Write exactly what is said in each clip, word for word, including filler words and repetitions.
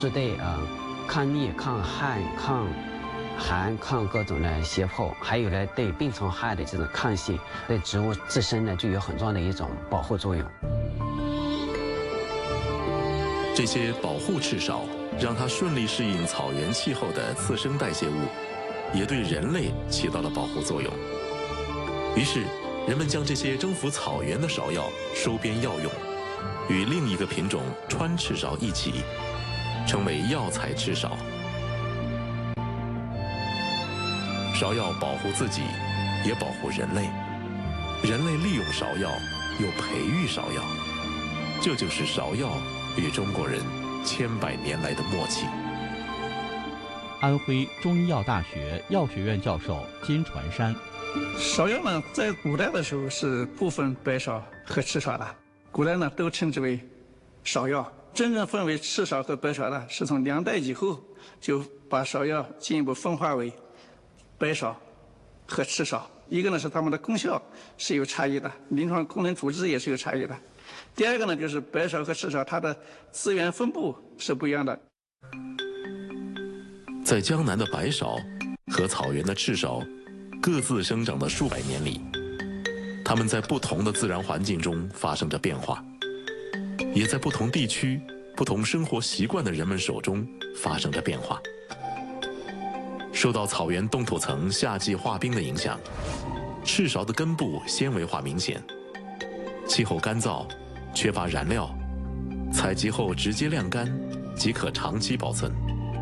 是对呃抗逆、抗旱、抗寒、抗各种的胁迫，还有呢对病虫害的这种抗性，对植物自身呢就有很重要的一种保护作用。 这些保护赤芍，让它顺利适应草原气候的次生代谢物，也对人类起到了保护作用。于是，人们将这些征服草原的芍药收编药用，与另一个品种川赤芍一起，成为药材赤芍。芍药保护自己，也保护人类。人类利用芍药，又培育芍药，这就是芍药与中国人千百年来的默契。 安徽中医药大学药学院教授金传山： 芍药呢，在古代的时候是不分白芍和赤芍的，古代呢都称之为芍药。真正分为赤芍和白芍的，是从梁代以后就把芍药进一步分化为白芍和赤芍。一个呢是它们的功效是有差异的，临床功能主治也是有差异的。第二个呢就是白芍和赤芍它的资源分布是不一样的。 在江南的白芍和草原的赤芍各自生长的数百年里，它们在不同的自然环境中发生着变化，也在不同地区、不同生活习惯的人们手中发生着变化。受到草原冻土层夏季化冰的影响，赤芍的根部纤维化明显，气候干燥，缺乏燃料，采集后直接晾干即可长期保存。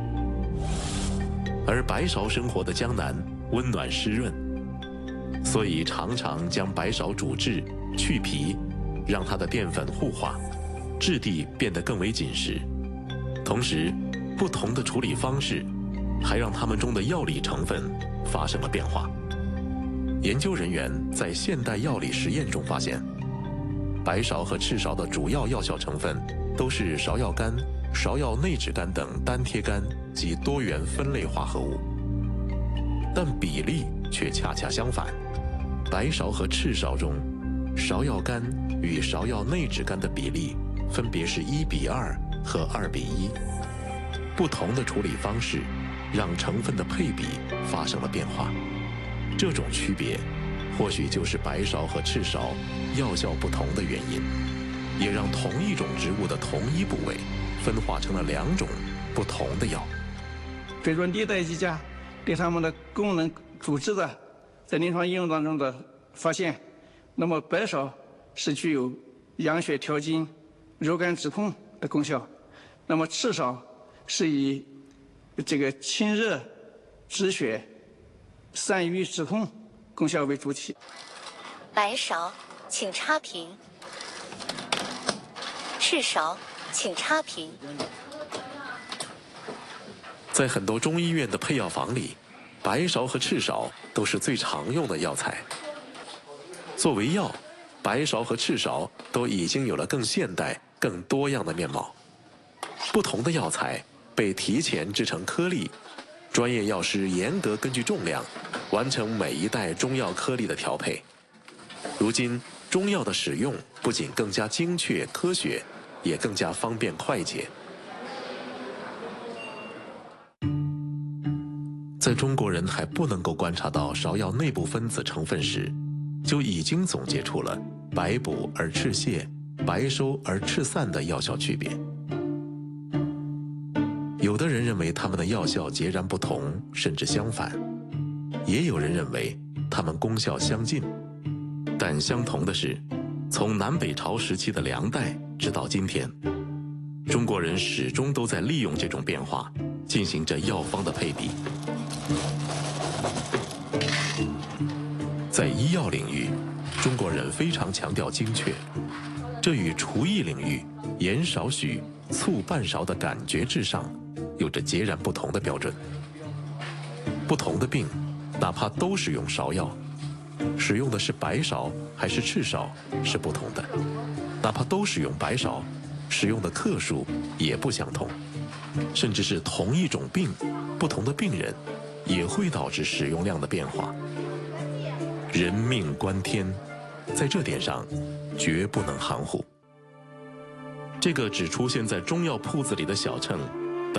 而白芍生活的江南温暖湿润，所以常常将白芍煮制去皮，让它的淀粉糊化，质地变得更为紧实。同时，不同的处理方式还让它们中的药理成分发生了变化。研究人员在现代药理实验中发现，白芍和赤芍的主要药效成分都是芍药苷、芍药内酯苷等单萜苷及多元酚类化合物，但比例却恰恰相反。白芍和赤芍中，芍药苷与芍药内酯苷的比例分别是一比二和二比一。不同的处理方式让成分的配比发生了变化，这种区别或许就是白芍和赤芍药效不同的原因，也让同一种植物的同一部位分化成了两种不同的药。 随着历代医家对它们的功能主治的在临床应用当中的发现，那么白芍是具有养血调经、柔肝止痛的功效，那么赤芍是以这个清热止血、散瘀止痛功效为主体。 白芍，请插瓶；赤芍，请插瓶。 在很多中医院的配药房里，白芍和赤芍都是最常用的药材。作为药，白芍和赤芍都已经有了更现代、更多样的面貌。不同的药材被提前制成颗粒，专业药师严格根据重量完成每一代中药颗粒的调配。如今，中药的使用不仅更加精确科学，也更加方便快捷。在中国人还不能够观察到芍药内部分子成分时，就已经总结出了白补而赤泻、白收而赤散的药效区别。有的人认为它们的药效截然不同，甚至相反；也有人认为它们功效相近。但相同的是，从南北朝时期的梁代直到今天，中国人始终都在利用这种变化，进行着药方的配比。在医药领域，中国人非常强调精确，这与厨艺领域盐少许、醋半勺的感觉至上有着截然不同的标准。不同的病，哪怕都使用芍药，使用的是白芍还是赤芍是不同的；哪怕都使用白芍，使用的克数也不相同。甚至是同一种病，不同的病人也会导致使用量的变化。人命关天，在这点上绝不能含糊。这个只出现在中药铺子里的小秤